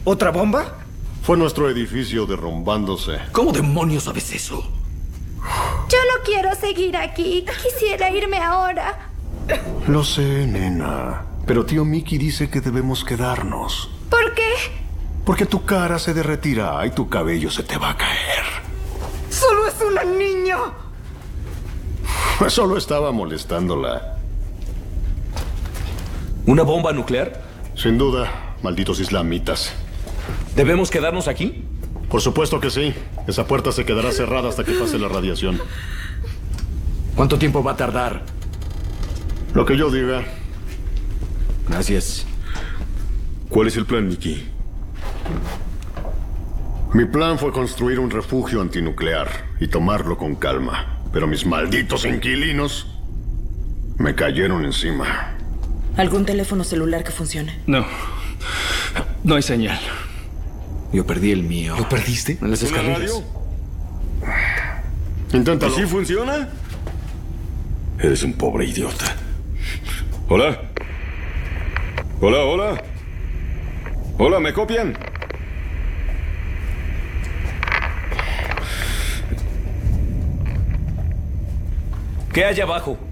¿Otra bomba? Fue nuestro edificio derrumbándose. ¿Cómo demonios sabes eso? Yo no quiero seguir aquí. Quisiera irme ahora. Lo sé, nena. Pero tío Mickey dice que debemos quedarnos. ¿Por qué? Porque tu cara se derretirá y tu cabello se te va a caer. ¡Solo es una niña! Solo estaba molestándola. ¿Una bomba nuclear? Sin duda, malditos islamitas. ¿Debemos quedarnos aquí? Por supuesto que sí. Esa puerta se quedará cerrada hasta que pase la radiación. ¿Cuánto tiempo va a tardar? Lo que yo diga. Gracias. ¿Cuál es el plan, Mickey? Mi plan fue construir un refugio antinuclear y tomarlo con calma. Pero mis malditos inquilinos me cayeron encima. ¿Algún teléfono celular que funcione? No. No hay señal. Yo perdí el mío. ¿Lo perdiste? En las ¿Una escaleras. radio? Inténtalo. ¿Sí funciona? Eres un pobre idiota. Hola. Hola, hola. Hola, ¿me copian? ¿Qué hay abajo?